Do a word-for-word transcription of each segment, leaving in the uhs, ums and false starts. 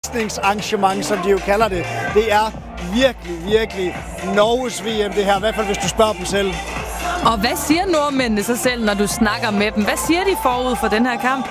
pasningsarrangement, som de jo kalder det. Det er virkelig, virkelig Norges V M, det her. I hvert fald, hvis du spørger dem selv. Og hvad siger nordmændene så selv, når du snakker med dem? Hvad siger de forud for den her kamp?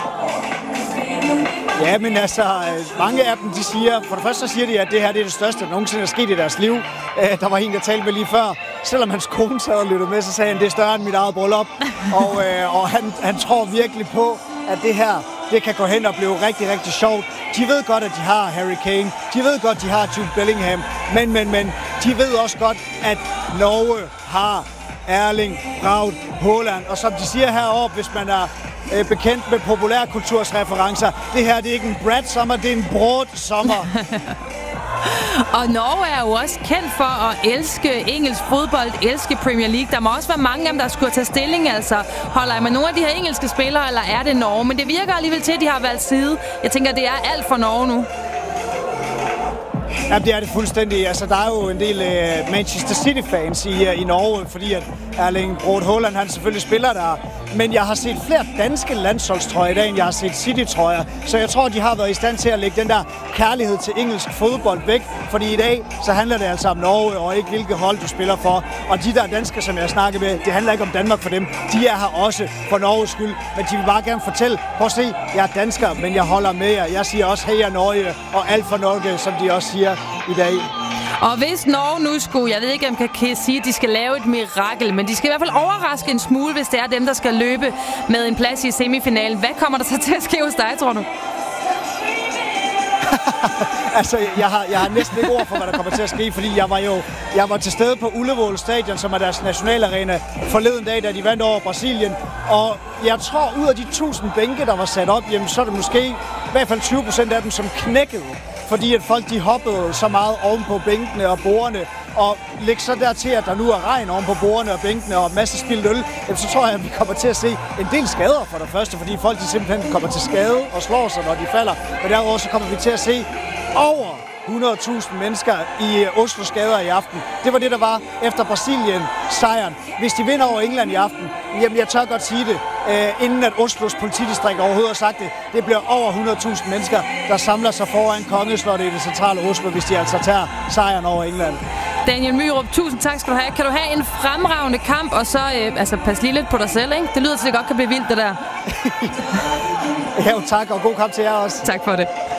Ja, men altså, mange af dem, de siger, for det første så siger de, at det her det er det største, der nogensinde er sket i deres liv. Der var en, der talte med lige før. Selvom hans kone sad og lyttede med, så sagde han, det er større end mit eget bryllup. og øh, og han, han tror virkelig på, at det her, det kan gå hen og blive rigtig, rigtig sjovt. De ved godt, at de har Harry Kane. De ved godt, at de har Jude Bellingham. Men, men, men, de ved også godt, at Norge har Erling Braut Haaland. Og som de siger heroppe, hvis man er øh, bekendt med populærkultursreferencer, det her det er ikke en Brad sommer, det er en Broad sommer. Og Norge er jo også kendt for at elske engelsk fodbold, elske Premier League. Der må også være mange af dem, der skulle tage stilling. Altså, holder I med nogle af de her engelske spillere, eller er det Norge? Men det virker alligevel til, at de har valgt side. Jeg tænker, det er alt for Norge nu. Ja, det er det fuldstændig. Altså, der er jo en del uh, Manchester City-fans i, uh, i Norge, fordi at Erling Braut Haaland, han selvfølgelig spiller der. Men jeg har set flere danske landsholdstrøjer i dag, end jeg har set City-trøjer. Så jeg tror, de har været i stand til at lægge den der kærlighed til engelsk fodbold væk. Fordi i dag, så handler det altså om Norge, og ikke hvilket hold du spiller for. Og de der danskere, som jeg snakker med, det handler ikke om Danmark for dem. De er her også for Norges skyld. Men de vil bare gerne fortælle, prøv at se, jeg er dansker, men jeg holder med jer. Jeg siger også, heja Norge, og alt for Norge, som de også siger i dag. Og hvis Norge nu skulle, jeg ved ikke, om jeg kan sige, at de skal lave et mirakel, men de skal i hvert fald overraske en smule, hvis det er dem, der skal løbe med en plads i semifinalen. Hvad kommer der så til at ske hos dig, tror du? altså, jeg har, jeg har næsten ikke ord for, hvad der kommer til at ske, fordi jeg var jo jeg var til stede på Ullevål Stadion, som er deres nationalarena, forleden dag, da de vandt over Brasilien. Og jeg tror, ud af de tusind bænke, der var sat op, jamen, så er det måske i hvert fald tyve procent af dem, som knækkede. Fordi at folk de hoppede så meget oven på bænkene og bordene, og lægge så dertil, at der nu er regn oven på bordene og bænkene og masser af spildt øl, så tror jeg, at vi kommer til at se en del skader for det første, fordi folk de simpelthen kommer til skade og slår sig, når de falder. Og derudover så kommer vi til at se over hundrede tusind mennesker i Oslos gader i aften. Det var det, der var efter Brasilien-sejren. Hvis de vinder over England i aften, jamen jeg tør godt sige det, øh, inden at Oslos politidistrikt overhovedet har sagt det, det bliver over hundrede tusind mennesker, der samler sig foran Kongeslottet i det centrale Oslo, hvis de altså tager sejren over England. Daniel Myrup, tusind tak skal du have. Kan du have en fremragende kamp, og så øh, altså, pas lige lidt på dig selv, ikke? Det lyder til, at det godt kan blive vildt, det der. Ja, tak, og god kamp til jer også. Tak for det.